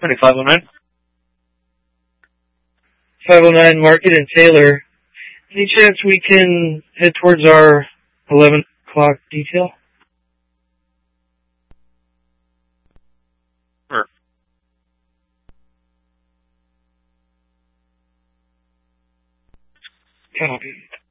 2509. 509 Market and Taylor. Any chance we can head towards our 11 o'clock detail? Sure. Copy.